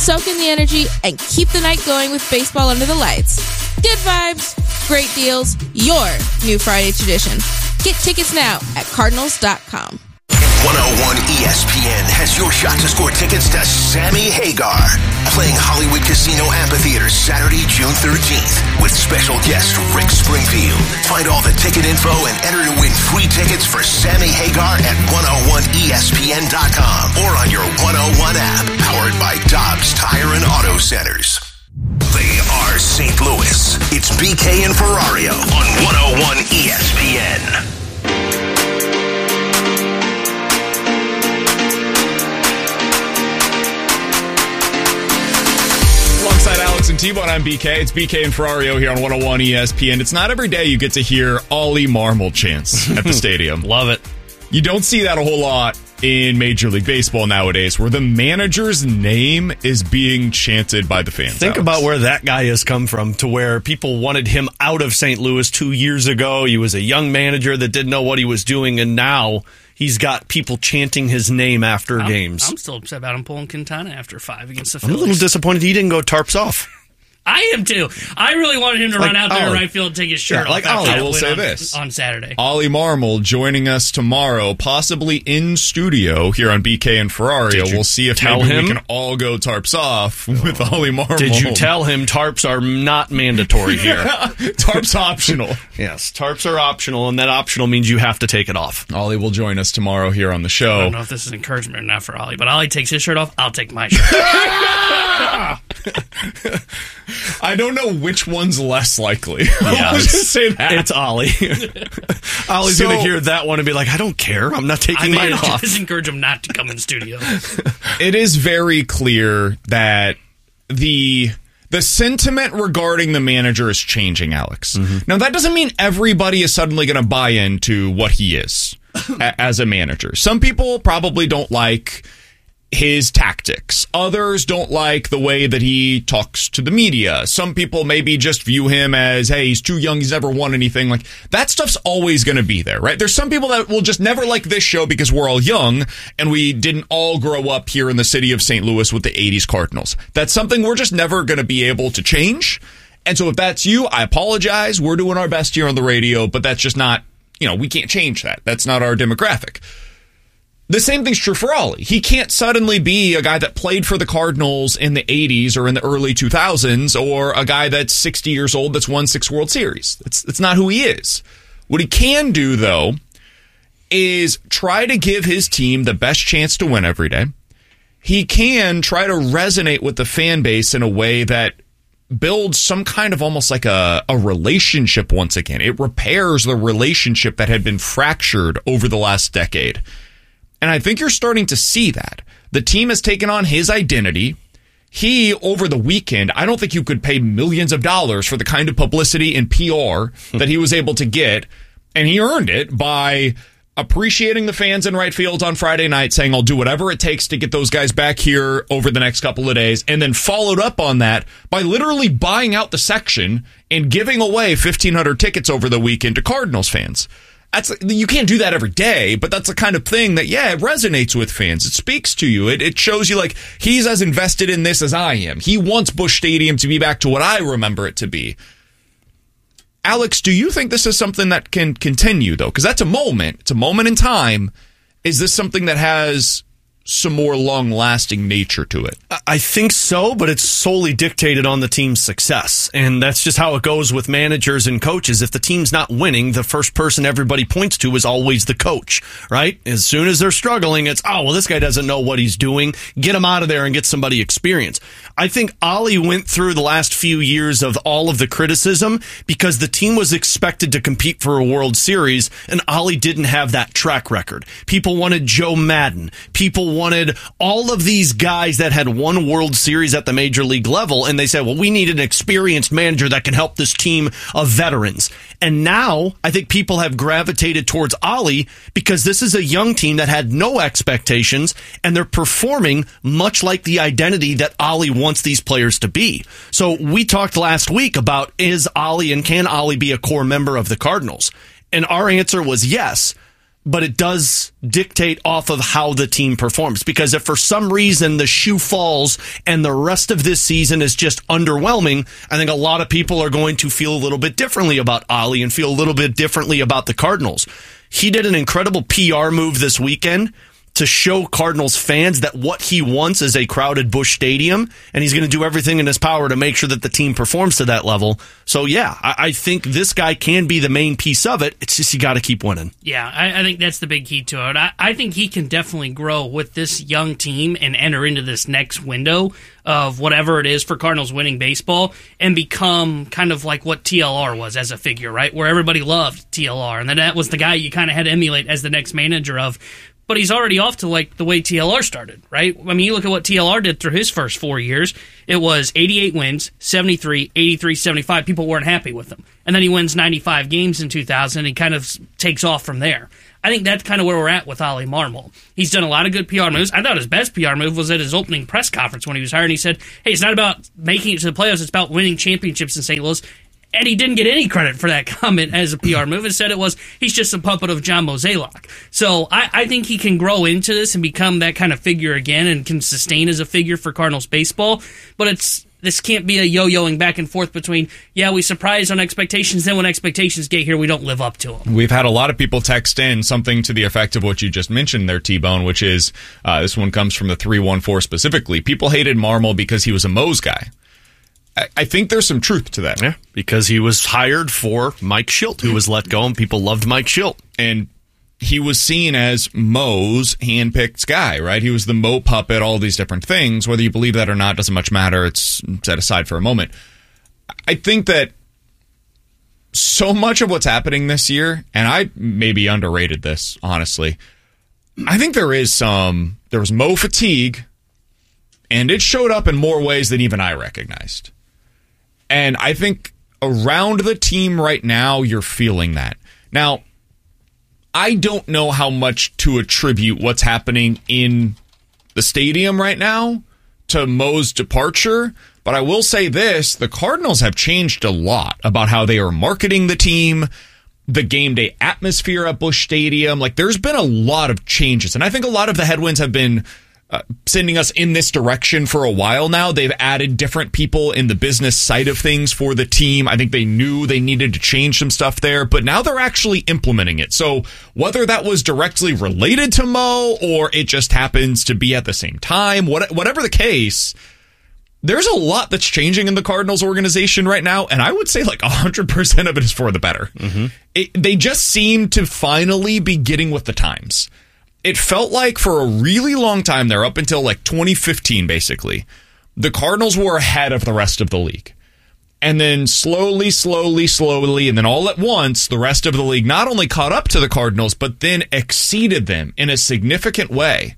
soak in the energy, and keep the night going with baseball under the lights. Good vibes, great deals, your new Friday tradition. Get tickets now at Cardinals.com. 101 ESPN has your shot to score tickets to Sammy Hagar playing Hollywood Casino Amphitheater Saturday, June 13th with special guest Rick Springfield. Find all the ticket info and enter to win free tickets for Sammy Hagar at 101ESPN.com or on your 101 app, powered by Dobbs Tire and Auto Centers. They are St. Louis. It's BK and Ferrario on 101 ESPN. Alongside Alex and T-Bone, I'm BK. It's BK and Ferrario here on 101 ESPN. It's not every day you get to hear Ollie Marmol chants at the stadium. Love it. You don't see that a whole lot in Major League Baseball nowadays, where the manager's name is being chanted by the fans. Think about where that guy has come from, to where people wanted him out of St. Louis 2 years ago. He was a young manager that didn't know what he was doing, and now he's got people chanting his name after games. I'm still upset about him pulling Quintana after 5 against the I'm Phillies. a little disappointed he didn't go tarps off. I am too. I really wanted him to run out there in right field and take his shirt off. I will say this on Saturday. Ollie Marmol joining us tomorrow, possibly in studio here on BK and Ferrario. We'll see if maybe we can all go tarps off with Ollie Marmol. Did you tell him tarps are not mandatory here? Tarps optional. Yes, tarps are optional, and that optional means you have to take it off. Ollie will join us tomorrow here on the show. I don't know if this is encouragement or not for Ollie, but Ollie takes his shirt off, I'll take my shirt off. I don't know which one's less likely. Yeah, I'll just say that. It's Ollie. Ollie's going to hear that one and be like, I don't care. I'm not taking mine off. Just encourage him not to come in studio. It is very clear that the sentiment regarding the manager is changing, Alex. Mm-hmm. Now, that doesn't mean everybody is suddenly going to buy into what he is as a manager. Some people probably don't like his tactics. Others don't like the way that he talks to the media. Some people maybe just view him as, hey, he's too young, he's never won anything. Like, that stuff's always going to be there, right? There's some people that will just never like this show because we're all young and we didn't all grow up here in the city of St. Louis with the 80s Cardinals. That's something we're just never going to be able to change. And so if that's you, I apologize. We're doing our best here on the radio, but that's just not, we can't change that. That's not our demographic. The same thing's true for Ollie. He can't suddenly be a guy that played for the Cardinals in the 80s or in the early 2000s, or a guy that's 60 years old that's won 6 World Series. That's not who he is. What he can do, though, is try to give his team the best chance to win every day. He can try to resonate with the fan base in a way that builds some kind of almost like a relationship once again. It repairs the relationship that had been fractured over the last decade. And I think you're starting to see that. The team has taken on his identity. He, over the weekend, I don't think you could pay millions of dollars for the kind of publicity and PR that he was able to get. And he earned it by appreciating the fans in right field on Friday night, saying, I'll do whatever it takes to get those guys back here over the next couple of days. And then followed up on that by literally buying out the section and giving away 1,500 tickets over the weekend to Cardinals fans. You can't do that every day, but that's the kind of thing that, it resonates with fans. It speaks to you. It shows you, like, he's as invested in this as I am. He wants Busch Stadium to be back to what I remember it to be. Alex, do you think this is something that can continue, though? Because that's a moment. It's a moment in time. Is this something that has some more long-lasting nature to it? I think so, but it's solely dictated on the team's success. And that's just how it goes with managers and coaches. If the team's not winning, the first person everybody points to is always the coach, right? As soon as they're struggling, it's, this guy doesn't know what he's doing. Get him out of there and get somebody experienced. I think Ollie went through the last few years of all of the criticism because the team was expected to compete for a World Series, and Ollie didn't have that track record. People wanted Joe Madden. People wanted all of these guys that had won World Series at the major league level, and they said, well, we need an experienced manager that can help this team of veterans. And now I think people have gravitated towards Ollie because this is a young team that had no expectations, and they're performing much like the identity that Ollie wants these players to be. So we talked last week about, is Ollie and can Ollie be a core member of the Cardinals? And our answer was yes. but it does dictate off of how the team performs. Because if for some reason the shoe falls and the rest of this season is just underwhelming, I think a lot of people are going to feel a little bit differently about Ollie and feel a little bit differently about the Cardinals. He did an incredible PR move this weekend to show Cardinals fans that what he wants is a crowded Busch Stadium, and he's going to do everything in his power to make sure that the team performs to that level. So, yeah, I think this guy can be the main piece of it. It's just you got to keep winning. Yeah, I think that's the big key to it. I think he can definitely grow with this young team and enter into this next window of whatever it is for Cardinals winning baseball and become kind of like what TLR was as a figure, right? Where everybody loved TLR, and that was the guy you kind of had to emulate as the next manager of. But he's already off to like the way TLR started, right? I mean, you look at what TLR did through his first 4 years. It was 88 wins, 73, 83, 75. People weren't happy with him. And then he wins 95 games in 2000 and he kind of takes off from there. I think that's kind of where we're at with Ollie Marmol. He's done a lot of good PR moves. I thought his best PR move was at his opening press conference when he was hired. And he said, hey, it's not about making it to the playoffs. It's about winning championships in St. Louis. And he didn't get any credit for that comment as a PR move. Instead, it was, he's just a puppet of John Mozeliak. So I think he can grow into this and become that kind of figure again and can sustain as a figure for Cardinals baseball. But this can't be a yo-yoing back and forth between, yeah, we surprise on expectations, then when expectations get here, we don't live up to them. We've had a lot of people text in something to the effect of what you just mentioned there, T-Bone, which is, this one comes from the 314 specifically. People hated Marmol because he was a Mo's guy. I think there's some truth to that. Yeah, because he was hired for Mike Shildt, who was let go, and people loved Mike Shildt. And he was seen as Mo's handpicked guy, right? He was the Mo puppet, all these different things. Whether you believe that or not doesn't much matter. It's set aside for a moment. I think that so much of what's happening this year, and I maybe underrated this, honestly, I think there was Mo fatigue, and it showed up in more ways than even I recognized. And I think around the team right now, you're feeling that. Now, I don't know how much to attribute what's happening in the stadium right now to Mo's departure, but I will say this, the Cardinals have changed a lot about how they are marketing the team, the game day atmosphere at Busch Stadium. Like, there's been a lot of changes, and I think a lot of the headwinds have been sending us in this direction for a while now. They've added different people in the business side of things for the team. I think they knew they needed to change some stuff there, but now they're actually implementing it. So whether that was directly related to Mo or it just happens to be at the same time, whatever the case, there's a lot that's changing in the Cardinals organization right now, and I would say like 100% of it is for the better. Mm-hmm. They just seem to finally be getting with the times. It felt like for a really long time there, up until like 2015, basically, the Cardinals were ahead of the rest of the league. And then slowly, and then all at once, the rest of the league not only caught up to the Cardinals, but then exceeded them in a significant way.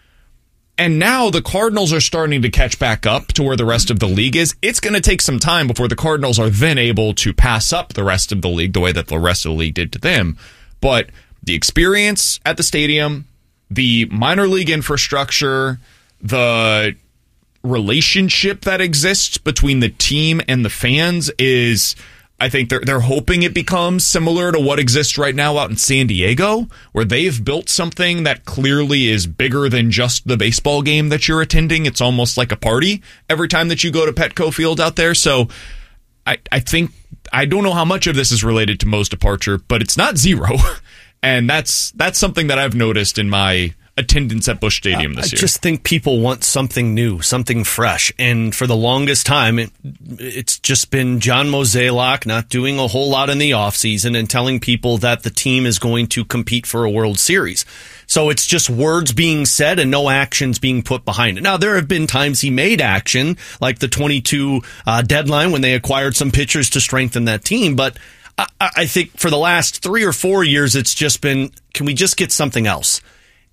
And now the Cardinals are starting to catch back up to where the rest of the league is. It's going to take some time before the Cardinals are then able to pass up the rest of the league the way that the rest of the league did to them. But the experience at the stadium, the minor league infrastructure, the relationship that exists between the team and the fans is, I think they're hoping it becomes similar to what exists right now out in San Diego, where they've built something that clearly is bigger than just the baseball game that you're attending. It's almost like a party every time that you go to Petco Field out there. So I think, I don't know how much of this is related to Mo's departure, but it's not zero. And that's something that I've noticed in my attendance at Busch Stadium this year. I just think people want something new, something fresh. And for the longest time, it's just been John Mozeliak not doing a whole lot in the offseason and telling people that the team is going to compete for a World Series. So it's just words being said and no actions being put behind it. Now, there have been times he made action, like the 22 deadline when they acquired some pitchers to strengthen that team. But I think for the last 3 or 4 years, it's just been, can we just get something else?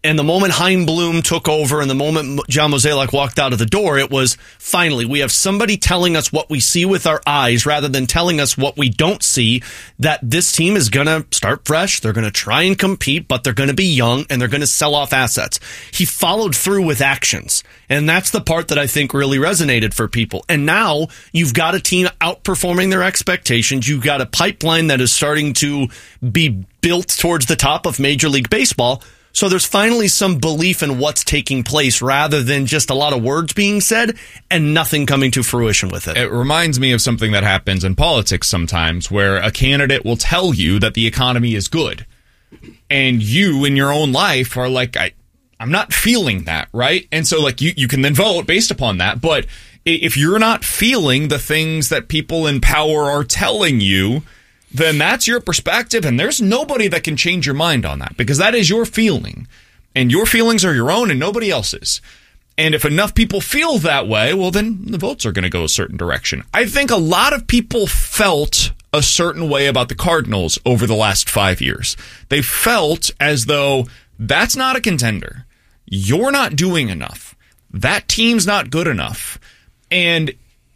And the moment Chaim Bloom took over and the moment John Mozeliak walked out of the door, it was finally, we have somebody telling us what we see with our eyes rather than telling us what we don't see, that this team is going to start fresh. They're going to try and compete, but they're going to be young and they're going to sell off assets. He followed through with actions. And that's the part that I think really resonated for people. And now you've got a team outperforming their expectations. You've got a pipeline that is starting to be built towards the top of Major League Baseball. So there's finally some belief in what's taking place rather than just a lot of words being said and nothing coming to fruition with it. It reminds me of something that happens in politics sometimes where a candidate will tell you that the economy is good. And you in your own life are like, I'm not feeling that, right? And so like you can then vote based upon that. But if you're not feeling the things that people in power are telling you, then that's your perspective, and there's nobody that can change your mind on that, because that is your feeling, and your feelings are your own and nobody else's. And if enough people feel that way, well, then the votes are going to go a certain direction. I think a lot of people felt a certain way about the Cardinals over the last 5 years. They felt as though that's not a contender. You're not doing enough. That team's not good enough. And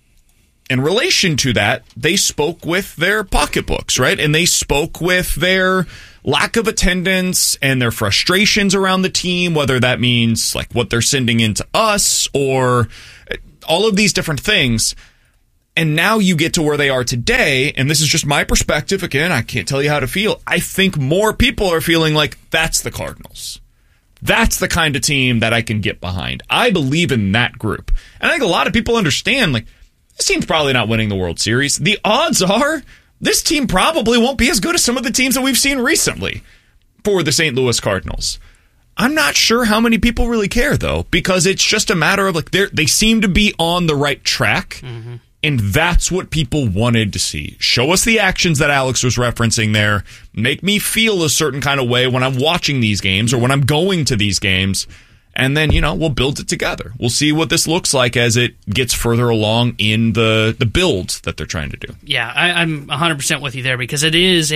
in relation to that, they spoke with their pocketbooks, right? And they spoke with their lack of attendance and their frustrations around the team, whether that means like what they're sending into us or all of these different things. And now you get to where they are today, and this is just my perspective. Again, I can't tell you how to feel. I think more people are feeling like that's the Cardinals. That's the kind of team that I can get behind. I believe in that group. And I think a lot of people understand, like, this team's probably not winning the World Series. The odds are this team probably won't be as good as some of the teams that we've seen recently for the St. Louis Cardinals. I'm not sure how many people really care, though, because it's just a matter of, like, they seem to be on the right track, and that's what people wanted to see. Show us the actions that Alex was referencing there. Make me feel a certain kind of way when I'm watching these games or when I'm going to these games. And then, we'll build it together. We'll see what this looks like as it gets further along in the builds that they're trying to do. Yeah, I'm 100% with you there, because it is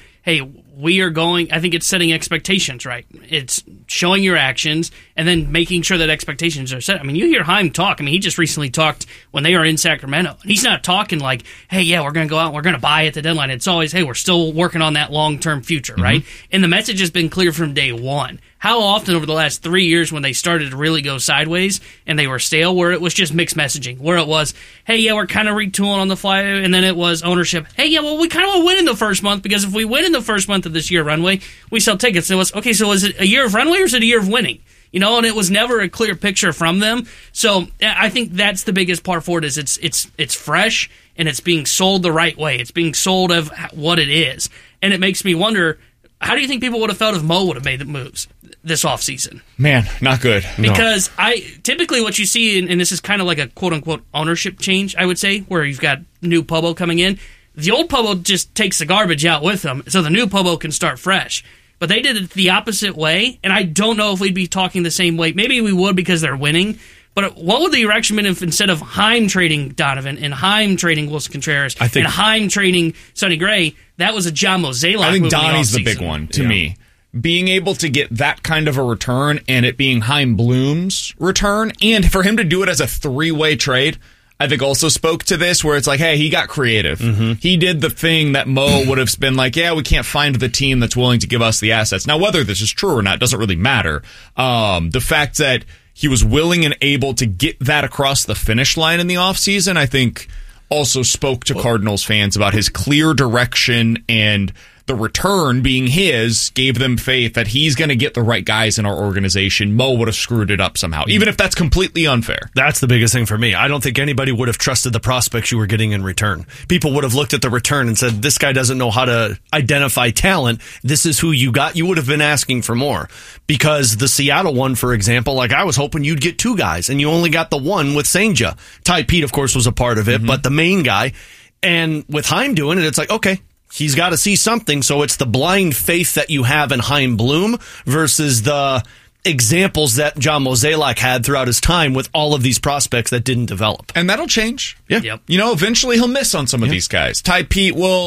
we are going, I think it's setting expectations, right? It's showing your actions and then making sure that expectations are set. I mean, you hear Chaim talk. I mean, he just recently talked when they were in Sacramento. He's not talking like, hey, yeah, we're going to go out and we're going to buy at the deadline. It's always, hey, we're still working on that long-term future, right? And the message has been clear from day one. How often over the last 3 years when they started to really go sideways and they were stale, where it was just mixed messaging, where it was, hey, yeah, we're kind of retooling on the fly, and then it was ownership, hey, yeah, well, we kind of want to win in the first month, because if we win in the first month of this year runway, we sell tickets. It was, okay, so is it a year of runway or is it a year of winning? And it was never a clear picture from them. So I think that's the biggest part for it, is it's fresh and it's being sold the right way. It's being sold of what it is. And it makes me wonder, how do you think people would have felt if Mo would have made the moves this offseason? Man, not good. Because typically what you see, and this is kind of like a quote-unquote ownership change, I would say, where you've got new Pobo coming in. The old Pobo just takes the garbage out with them, so the new Pobo can start fresh. But they did it the opposite way, and I don't know if we'd be talking the same way. Maybe we would because they're winning. But what would the direction been if instead of Chaim trading Donovan and Chaim trading Wilson Contreras and Chaim trading Sonny Gray, that was a John Mozeliak move? I think Donnie's the big one to me. Being able to get that kind of a return and it being Chaim Bloom's return, and for him to do it as a three-way trade, I think also spoke to this, where it's like, hey, he got creative. He did the thing that Mo would have been like, yeah, we can't find the team that's willing to give us the assets. Now, whether this is true or not doesn't really matter. The fact that he was willing and able to get that across the finish line in the offseason, I think also spoke to Cardinals fans about his clear direction, and the return being his gave them faith that he's going to get the right guys in our organization. Mo would have screwed it up somehow, even if that's completely unfair. That's the biggest thing for me. I don't think anybody would have trusted the prospects you were getting in return. People would have looked at the return and said, this guy doesn't know how to identify talent. This is who you got. You would have been asking for more, because the Seattle one, for example, like, I was hoping you'd get two guys and you only got the one with Senja. Ty Pete, of course, was a part of it, but the main guy. And with Chaim doing it, it's like, okay, he's got to see something, so it's the blind faith that you have in Chaim Bloom versus the examples that John Mozeliak had throughout his time with all of these prospects that didn't develop. And that'll change. Yeah. Yep. Eventually he'll miss on some of these guys. Ty Pete will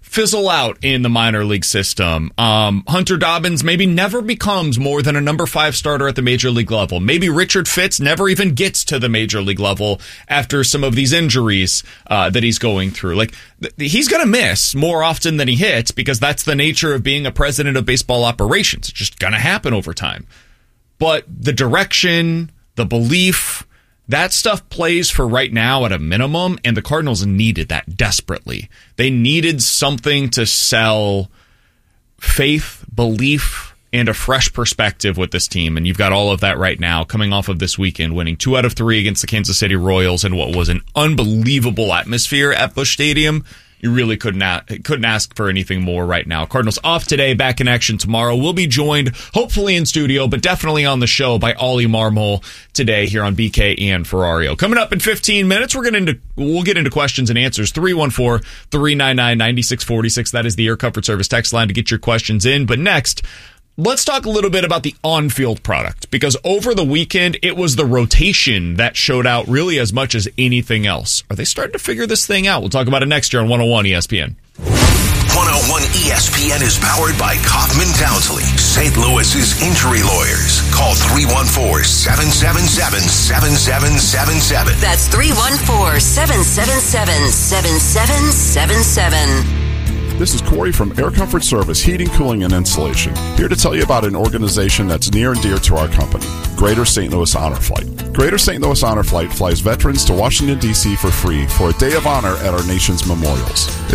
fizzle out in the minor league system. Hunter Dobbins maybe never becomes more than a number 5 starter at the major league level. Maybe Richard Fitz never even gets to the major league level after some of these injuries that he's going through. Like, he's going to miss more often than he hits because that's the nature of being a president of baseball operations. It's just going to happen over time. But the direction, the belief, that stuff plays for right now at a minimum, and the Cardinals needed that desperately. They needed something to sell faith, belief, and a fresh perspective with this team, and you've got all of that right now coming off of this weekend, winning 2 out of 3 against the Kansas City Royals in what was an unbelievable atmosphere at Busch Stadium. You really couldn't ask for anything more right now. Cardinals off today, back in action tomorrow. We'll be joined, hopefully in studio, but definitely on the show by Ollie Marmol today here on BK and Ferrario. Coming up in 15 minutes, we'll get into questions and answers. 314-399-9646. That is the Air Comfort Service text line to get your questions in. But next, let's talk a little bit about the on-field product, because over the weekend, it was the rotation that showed out really as much as anything else. Are they starting to figure this thing out? We'll talk about it next year on 101 ESPN. 101 ESPN is powered by Kaufman Townsley, St. Louis's injury lawyers. Call 314-777-7777. That's 314-777-7777. This is Corey from Air Comfort Service Heating, Cooling, and Insulation, here to tell you about an organization that's near and dear to our company, Greater St. Louis Honor Flight. Greater St. Louis Honor Flight flies veterans to Washington, D.C. for free for a day of honor at our nation's memorials.